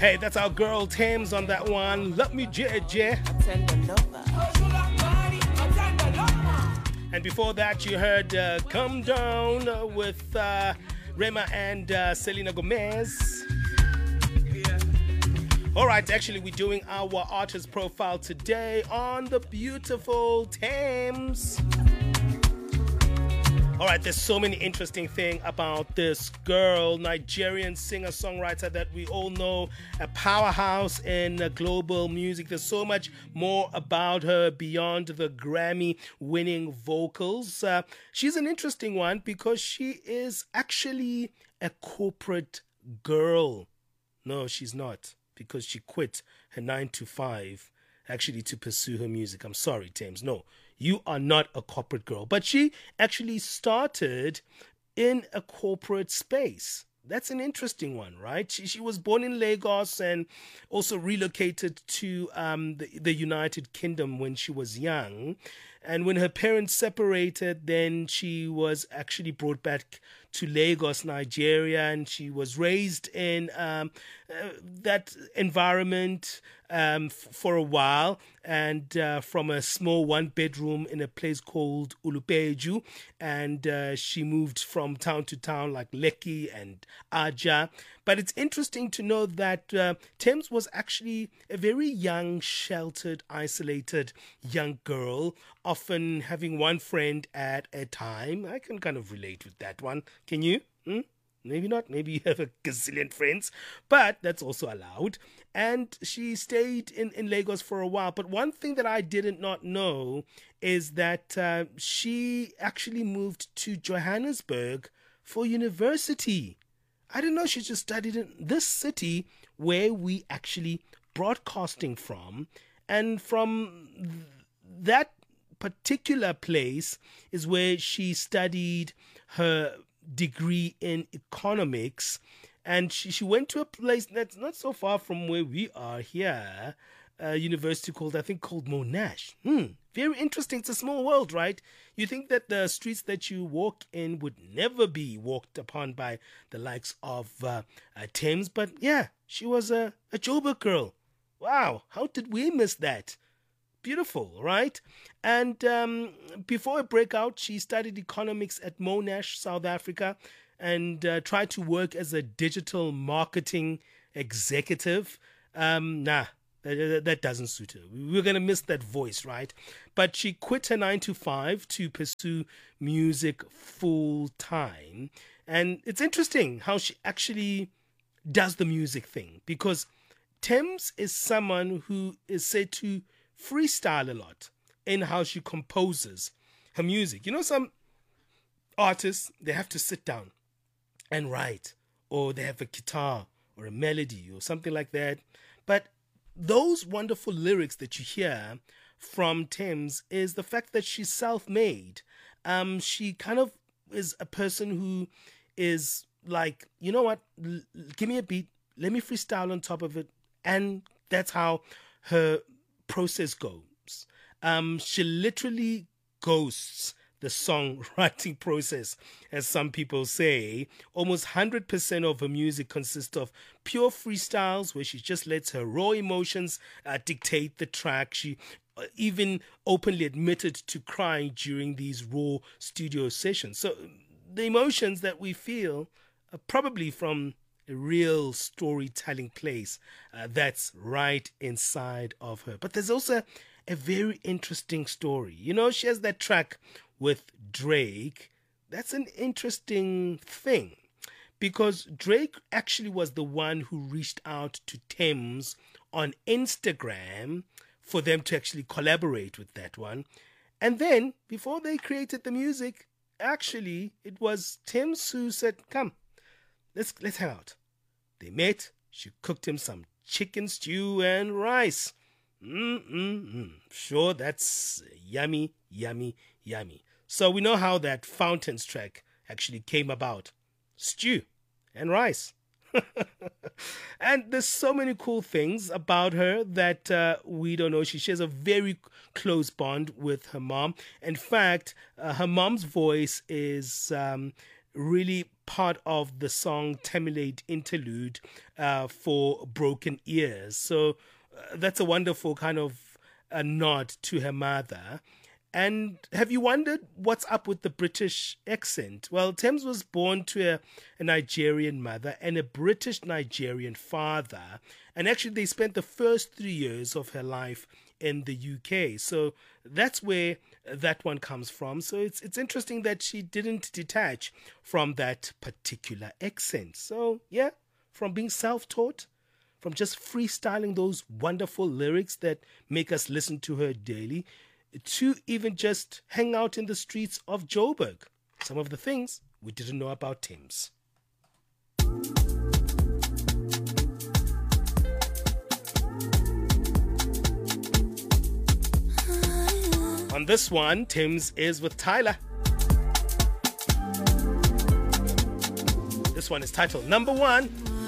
Hey, that's our girl Thames on that one. Love me, JJ. And before that, you heard Come Down with Rema and Selena Gomez. All right, actually, we're doing our artist profile today on the beautiful Thames. All right, there's so many interesting things about this girl, Nigerian singer-songwriter that we all know, a powerhouse in global music. There's so much more about her beyond the Grammy-winning vocals. She's an interesting one because she is actually a corporate girl. No, she's not, because she quit her 9 to 5 actually to pursue her music. I'm sorry, Thames. No, you are not a corporate girl. But she actually started in a corporate space. That's an interesting one, right? She was born in Lagos and also relocated to the United Kingdom when she was young. And when her parents separated, then she was actually brought back to Lagos, Nigeria, and she was raised in that environment for a while, and from a small one-bedroom in a place called Ulupeju, and she moved from town to town like Lekki and Aja. But it's interesting to know that Thames was actually a very young, sheltered, isolated young girl, often having one friend at a time. I can kind of relate with that one. Can you? Maybe not. Maybe you have a gazillion friends, but that's also allowed. And she stayed in Lagos for a while. But one thing that I did not know is that she actually moved to Johannesburg for university. I didn't know she just studied in this city where we actually broadcasting from. And from that particular place is where she studied her degree in economics, and she went to a place that's not so far from where we are here, a university called Monash. Very interesting. It's a small world, right? You think that the streets that you walk in would never be walked upon by the likes of Thames, but yeah, she was a Joburg girl. Wow, how did we miss that? Beautiful, right? And before her breakout, she studied economics at Monash, South Africa, and tried to work as a digital marketing executive. That doesn't suit her. We're going to miss that voice, right? But she quit her 9 to 5 to pursue music full time. And it's interesting how she actually does the music thing, because Thames is someone who is said to freestyle a lot in how she composes her music. You know, some artists, they have to sit down and write, or they have a guitar or a melody or something like that. But those wonderful lyrics that you hear from Thames is the fact that she's self-made. She kind of is a person who is like, you know what, give me a beat, let me freestyle on top of it. And that's how her process goes. She literally ghosts the songwriting process, as some people say. Almost 100% of her music consists of pure freestyles where she just lets her raw emotions dictate the track. She even openly admitted to crying during these raw studio sessions. So the emotions that we feel are probably from a real storytelling place that's right inside of her. But there's also a very interesting story. You know, she has that track with Drake. That's an interesting thing, because Drake actually was the one who reached out to Thames on Instagram for them to actually collaborate with that one. And then, before they created the music, actually, it was Thames who said, come, let's hang out. They met. She cooked him some chicken stew and rice. Sure, that's yummy, yummy, yummy. So we know how that Fountains track actually came about. Stew and rice. And there's so many cool things about her that we don't know. She shares a very close bond with her mom. In fact, her mom's voice is really part of the song Temulate interlude for Broken Ears. So that's a wonderful kind of a nod to her mother. And have you wondered what's up with the British accent? Well, Tems was born to a Nigerian mother and a British Nigerian father. And actually, they spent the first 3 years of her life in the UK. So that's where that one comes from. So it's interesting that she didn't detach from that particular accent. So yeah, from being self-taught, from just freestyling those wonderful lyrics that make us listen to her daily, to even just hang out in the streets of Joburg. Some of the things we didn't know about Tems. On this one, Tems is with Tyler. This one is titled Number One.